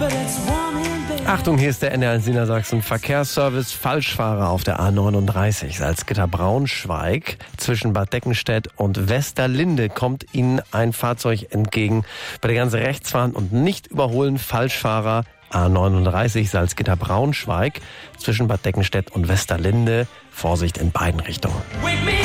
Achtung, hier ist der NDR1 Niedersachsen Verkehrsservice. Falschfahrer auf der A39 Salzgitter-Braunschweig. Zwischen Bad Deckenstedt und Westerlinde kommt Ihnen ein Fahrzeug entgegen. Bitte ganz rechts fahren und nicht überholen. Falschfahrer A39 Salzgitter-Braunschweig. Zwischen Bad Deckenstedt und Westerlinde. Vorsicht in beiden Richtungen.